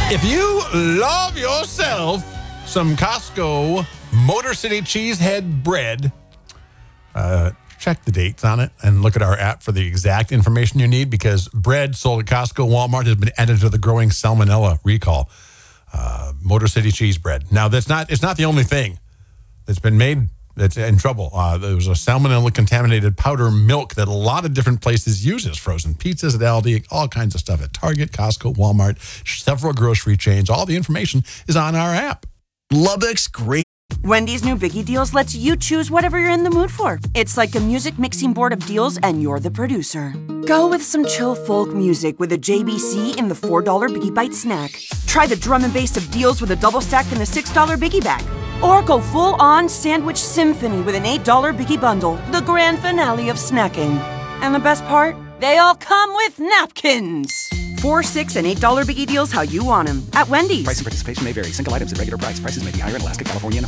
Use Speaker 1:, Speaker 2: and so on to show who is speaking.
Speaker 1: If you love yourself some Costco Motor City Cheesehead bread, check the dates on it and look at our app for the exact information you need, because bread sold at Costco, Walmart has been added to the growing salmonella recall. Motor City cheese bread. Now, it's not the only thing that's been made that's in trouble. There was a salmonella contaminated powder milk that a lot of different places uses. Frozen pizzas at Aldi, all kinds of stuff at Target, Costco, Walmart, several grocery chains. All the information is on our app.
Speaker 2: Lubbock's great.
Speaker 3: Wendy's new Biggie Deals lets you choose whatever you're in the mood for. It's like a music mixing board of deals, and you're the producer. Go with some chill folk music with a JBC in the $4 Biggie Bite snack. Try the drum and bass of deals with a double stack in the $6 Biggie Bag. Or go full-on sandwich symphony with an $8 Biggie Bundle, the grand finale of snacking. And the best part? They all come with napkins. $4, $6, and $8 Biggie Deals how you want them at Wendy's.
Speaker 4: Price and participation may vary. Single items at regular price. Prices may be higher in Alaska, California, and